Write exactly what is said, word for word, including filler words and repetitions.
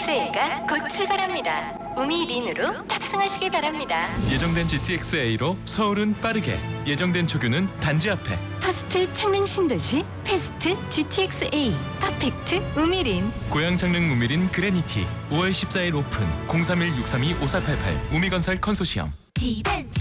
지티엑스에이가 곧 출발합니다. 우미린으로 탑승하시기 바랍니다. 예정된 지티엑스에이로 서울은 빠르게, 예정된 조교는 단지 앞에. 퍼스트 창릉 신도시 패스트 지티엑스에이 퍼펙트 우미린. 고양 창릉 우미린 그레니티 오월 십사일 오픈. 공삼일 육삼이 오사팔팔 우미건설 컨소시엄.